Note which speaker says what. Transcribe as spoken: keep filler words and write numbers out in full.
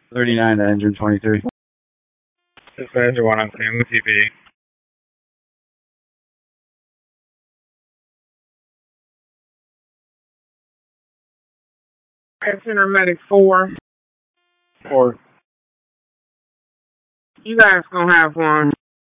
Speaker 1: thirty-nine to engine twenty-three.
Speaker 2: Passenger one on scene with T P.
Speaker 3: Passenger medic four.
Speaker 1: Four.
Speaker 3: You guys gonna have one.